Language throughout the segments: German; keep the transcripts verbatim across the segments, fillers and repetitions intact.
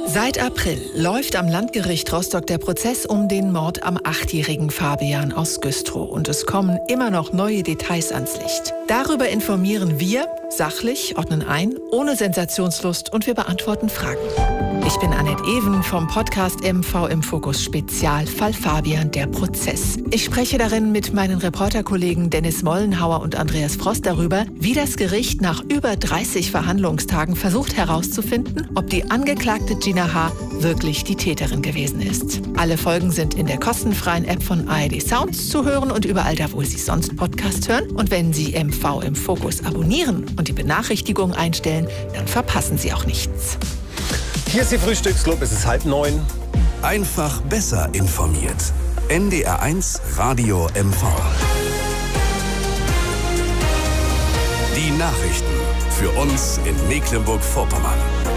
Seit April läuft am Landgericht Rostock der Prozess um den Mord am achtjährigen Fabian aus Güstrow. Und es kommen immer noch neue Details ans Licht. Darüber informieren wir, sachlich, ordnen ein, ohne Sensationslust und wir beantworten Fragen. Ich bin Annette Even vom Podcast M V im Fokus Spezial Fall Fabian, der Prozess. Ich spreche darin mit meinen Reporterkollegen Dennis Mollenhauer und Andreas Frost darüber, wie das Gericht nach über dreißig Verhandlungstagen versucht herauszufinden, ob die Angeklagte Gina H. wirklich die Täterin gewesen ist. Alle Folgen sind in der kostenfreien App von A R D Sounds zu hören und überall da, wo Sie sonst Podcast hören. Und wenn Sie M V im Fokus abonnieren und die Benachrichtigung einstellen, dann verpassen Sie auch nichts. Hier ist Ihr Frühstücksclub, es ist halb neun. Einfach besser informiert. N D R eins Radio M V. Die Nachrichten für uns in Mecklenburg-Vorpommern.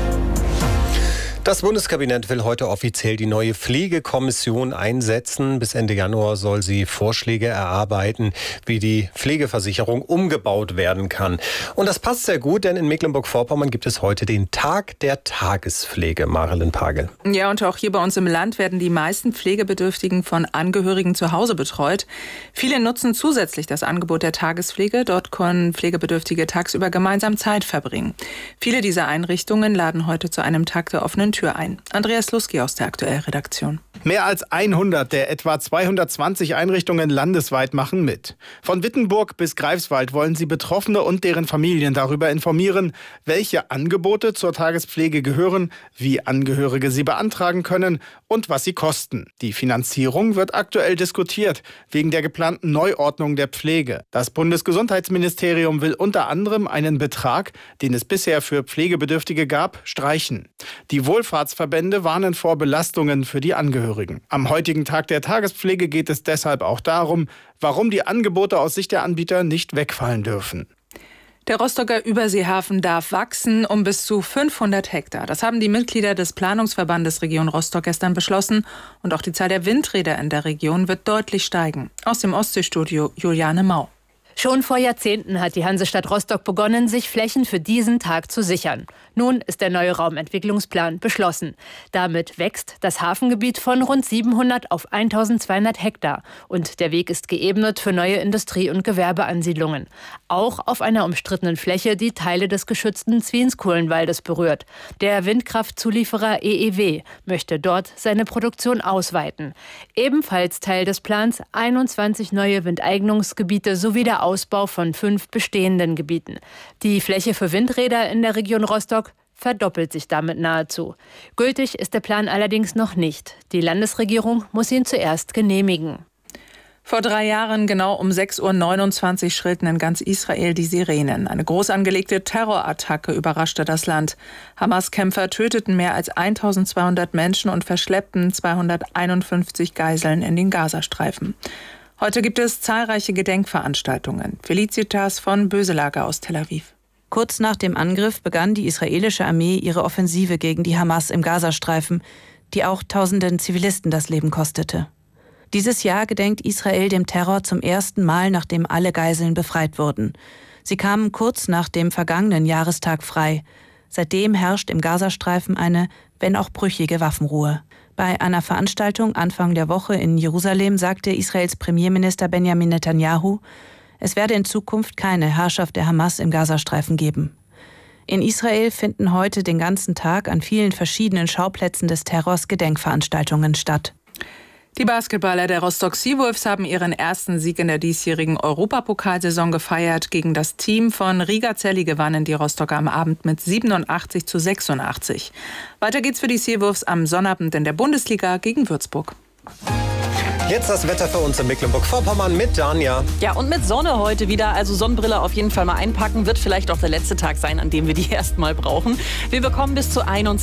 Das Bundeskabinett will heute offiziell die neue Pflegekommission einsetzen. Bis Ende Januar soll sie Vorschläge erarbeiten, wie die Pflegeversicherung umgebaut werden kann. Und das passt sehr gut, denn in Mecklenburg-Vorpommern gibt es heute den Tag der Tagespflege. Marilyn Pagel. Ja, und auch hier bei uns im Land werden die meisten Pflegebedürftigen von Angehörigen zu Hause betreut. Viele nutzen zusätzlich das Angebot der Tagespflege. Dort können Pflegebedürftige tagsüber gemeinsam Zeit verbringen. Viele dieser Einrichtungen laden heute zu einem Tag der offenen Tür ein. Andreas Luski aus der Aktuellredaktion. Mehr als hundert der etwa zweihundertzwanzig Einrichtungen landesweit machen mit. Von Wittenburg bis Greifswald wollen sie Betroffene und deren Familien darüber informieren, welche Angebote zur Tagespflege gehören, wie Angehörige sie beantragen können und was sie kosten. Die Finanzierung wird aktuell diskutiert, wegen der geplanten Neuordnung der Pflege. Das Bundesgesundheitsministerium will unter anderem einen Betrag, den es bisher für Pflegebedürftige gab, streichen. Die Wohlfahrtsverbände warnen vor Belastungen für die Angehörigen. Am heutigen Tag der Tagespflege geht es deshalb auch darum, warum die Angebote aus Sicht der Anbieter nicht wegfallen dürfen. Der Rostocker Überseehafen darf wachsen um bis zu fünfhundert Hektar. Das haben die Mitglieder des Planungsverbandes Region Rostock gestern beschlossen. Und auch die Zahl der Windräder in der Region wird deutlich steigen. Aus dem Ostseestudio Juliane Mau. Schon vor Jahrzehnten hat die Hansestadt Rostock begonnen, sich Flächen für diesen Tag zu sichern. Nun ist der neue Raumentwicklungsplan beschlossen. Damit wächst das Hafengebiet von rund siebenhundert auf eintausendzweihundert Hektar. Und der Weg ist geebnet für neue Industrie- und Gewerbeansiedlungen. Auch auf einer umstrittenen Fläche, die Teile des geschützten Zwienskohlenwaldes berührt. Der Windkraftzulieferer E E W möchte dort seine Produktion ausweiten. Ebenfalls Teil des Plans einundzwanzig neue Windeignungsgebiete sowie der Ausbau von fünf bestehenden Gebieten. Die Fläche für Windräder in der Region Rostock verdoppelt sich damit nahezu. Gültig ist der Plan allerdings noch nicht. Die Landesregierung muss ihn zuerst genehmigen. Vor drei Jahren, genau um sechs Uhr neunundzwanzig, schrillten in ganz Israel die Sirenen. Eine groß angelegte Terrorattacke überraschte das Land. Hamas-Kämpfer töteten mehr als eintausendzweihundert Menschen und verschleppten zweihunderteinundfünfzig Geiseln in den Gazastreifen. Heute gibt es zahlreiche Gedenkveranstaltungen. Felicitas von Böselager aus Tel Aviv. Kurz nach dem Angriff begann die israelische Armee ihre Offensive gegen die Hamas im Gazastreifen, die auch tausenden Zivilisten das Leben kostete. Dieses Jahr gedenkt Israel dem Terror zum ersten Mal, nachdem alle Geiseln befreit wurden. Sie kamen kurz nach dem vergangenen Jahrestag frei. Seitdem herrscht im Gazastreifen eine, wenn auch brüchige Waffenruhe. Bei einer Veranstaltung Anfang der Woche in Jerusalem sagte Israels Premierminister Benjamin Netanyahu, es werde in Zukunft keine Herrschaft der Hamas im Gazastreifen geben. In Israel finden heute den ganzen Tag an vielen verschiedenen Schauplätzen des Terrors Gedenkveranstaltungen statt. Die Basketballer der Rostock Seawolves haben ihren ersten Sieg in der diesjährigen Europapokalsaison gefeiert. Gegen das Team von Riga Celli gewannen die Rostocker am Abend mit siebenundachtzig zu sechsundachtzig. Weiter geht's für die Seawolves am Sonnabend in der Bundesliga gegen Würzburg. Jetzt das Wetter für uns in Mecklenburg-Vorpommern mit Danja. Ja, und mit Sonne heute wieder. Also Sonnenbrille auf jeden Fall mal einpacken. Wird vielleicht auch der letzte Tag sein, an dem wir die erstmal brauchen. Wir bekommen bis zu einundzwanzig